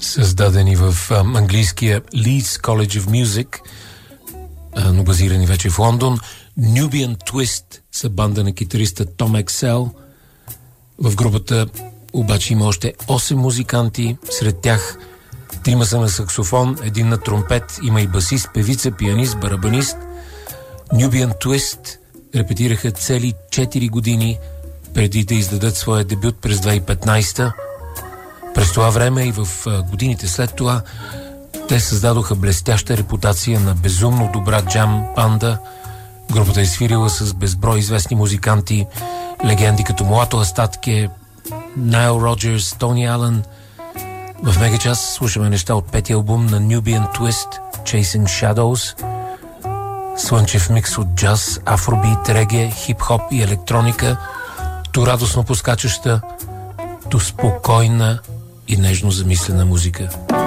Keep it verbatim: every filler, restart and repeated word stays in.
създадени в английския Leeds College of Music, но базирани вече в Лондон. Nubian Twist са банда на китариста Том Ексел. В групата обаче има още осем музиканти, сред тях трима са на саксофон, един на тромпет, има и басист, певица, пианист, барабанист. Nubian Twist репетираха цели четири години преди да издадат своя дебют през две хиляди и петнадесета. През това време и в годините след това те създадоха блестяща репутация на безумно добра джам банда. Групата е свирила с безброй известни музиканти, легенди като Муато Астатке, Найл Роджерс, Тони Алън. В мега час слушаме неща от петия албум на Nubian Twist, Chasing Shadows. Слънчев микс от джаз, афробит, реге, хип-хоп и електроника, то радостно поскачаща, то спокойна и нежно замислена музика.